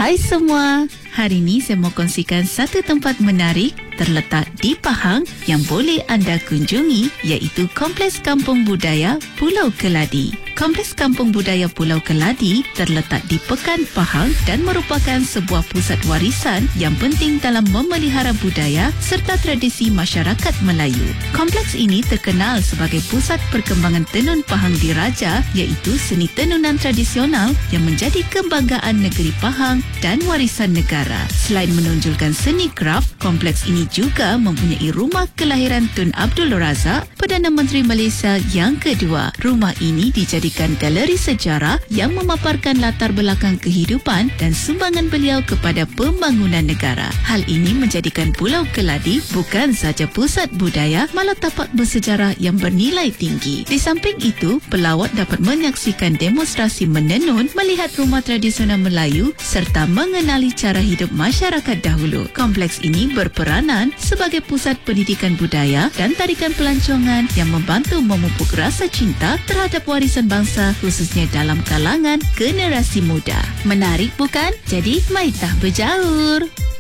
Hai semua, hari ini saya mau kongsikan satu tempat menarik terletak di Pahang yang boleh anda kunjungi, iaitu Kompleks Kampung Budaya Pulau Keladi. Kompleks Kampung Budaya Pulau Keladi terletak di Pekan Pahang dan merupakan sebuah pusat warisan yang penting dalam memelihara budaya serta tradisi masyarakat Melayu. Kompleks ini terkenal sebagai pusat perkembangan tenun Pahang Diraja, iaitu seni tenunan tradisional yang menjadi kebanggaan negeri Pahang dan warisan negara. Selain menonjolkan seni kraf, kompleks ini juga mempunyai rumah kelahiran Tun Abdul Razak, Perdana Menteri Malaysia yang kedua. Rumah ini dijadikan galeri sejarah yang memaparkan latar belakang kehidupan dan sumbangan beliau kepada pembangunan negara. Hal ini menjadikan Pulau Keladi bukan sahaja pusat budaya, malah tapak bersejarah yang bernilai tinggi. Di samping itu, pelawat dapat menyaksikan demonstrasi menenun, melihat rumah tradisional Melayu serta mengenali cara hidup masyarakat dahulu. Kompleks ini berperanan sebagai pusat pendidikan budaya dan tarikan pelancongan yang membantu memupuk rasa cinta terhadap warisan bangsa, khususnya dalam kalangan generasi muda. Menarik bukan? Jadi, mai tah berjaur!